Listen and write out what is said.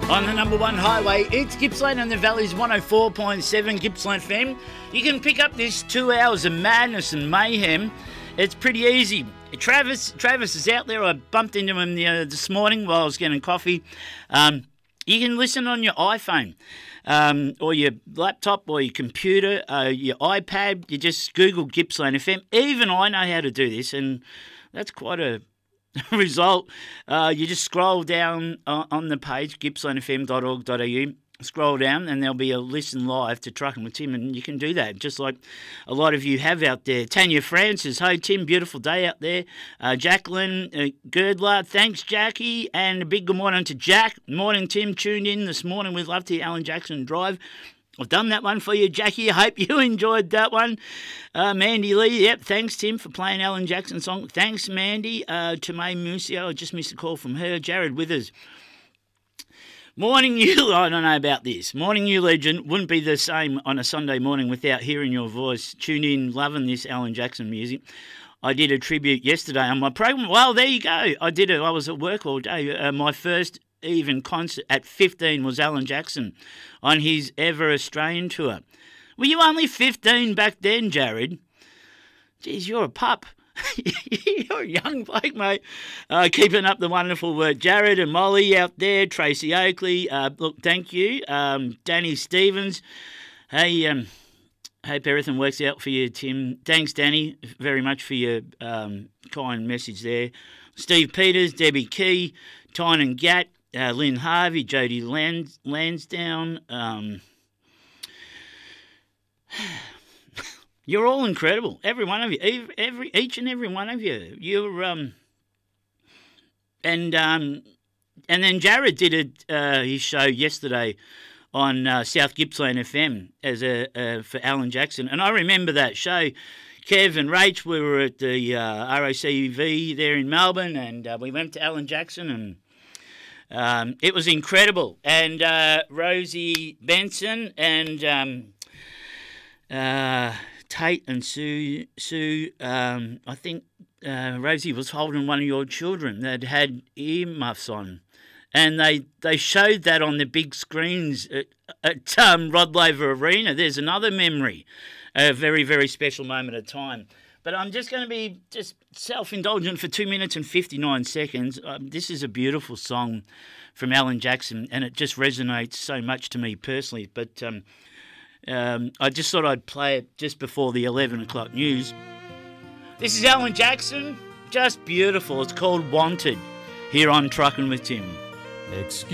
On the number one highway, it's Gippsland and the Valley's 104.7 Gippsland FM. You can pick up this 2 hours of madness and mayhem. It's pretty easy. Travis is out there. I bumped into him this morning while I was getting coffee. You can listen on your iPhone or your laptop or your computer, your iPad. You just Google Gippsland FM. Even I know how to do this, and that's quite a result. You just scroll down on the page, gippslandfm.org.au. Scroll down and there'll be a listen live to Trucking with Tim, and you can do that just like a lot of you have out there. Tanya Francis, hey Tim, beautiful day out there. Jacqueline Girdler, thanks Jackie, and a big good morning to Jack. Morning Tim, tuned in this morning. We'd love to hear Alan Jackson Drive. I've done that one for you, Jackie. I hope you enjoyed that one. Mandy Lee, yep, thanks, Tim, for playing Alan Jackson's song. Thanks, Mandy. To May Musio, I just missed a call from her. Jared Withers. Morning you, I don't know about this. Morning you, legend. Wouldn't be the same on a Sunday morning without hearing your voice. Tune in, loving this Alan Jackson music. I did a tribute yesterday on my program. Well, there you go. I did it. I was at work all day. My first even concert at 15 was Alan Jackson on his Ever Australian tour. Were you only 15 back then, Jared? Geez, you're a pup. You're a young bloke, mate. Keeping up the wonderful work. Jared and Molly out there, Tracy Oakley. Look, thank you. Danny Stevens. Hey, hope everything works out for you, Tim. Thanks, Danny, very much for your kind message there. Steve Peters, Debbie Key, Tynan Gatt, Lynn Harvey, Jodie Lansdowne. You're all incredible, every one of you, each and every one of you. You're and then Jared did his show yesterday on South Gippsland FM as for Alan Jackson, and I remember that show. Kev and Rach, we were at the ROCV there in Melbourne, and we went to Alan Jackson, and it was incredible. And Rosie Benson and Tate and Sue, I think Rosie was holding one of your children that had earmuffs on. And they showed that on the big screens at Rod Laver Arena. There's another memory, a very, very special moment of time. But I'm just going to be just self-indulgent for 2 minutes and 59 seconds. This is a beautiful song from Alan Jackson, and it just resonates so much to me personally. But I just thought I'd play it just before the 11 o'clock news. This is Alan Jackson, just beautiful. It's called Wanted, here on Truckin' with Tim. Excuse